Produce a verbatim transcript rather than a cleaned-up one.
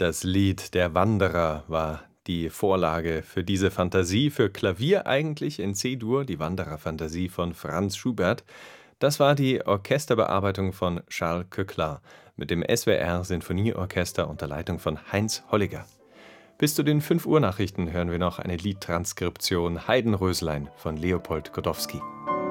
Das Lied „Der Wanderer“ war die Vorlage für diese Fantasie für Klavier eigentlich in C-Dur, die Wanderer-Fantasie von Franz Schubert. Das war die Orchesterbearbeitung von Charles Coeclin mit dem S W R-Sinfonieorchester unter Leitung von Heinz Holliger. Bis zu den fünf Uhr Nachrichten hören wir noch eine Liedtranskription „Heidenröslein“ von Leopold Godowsky.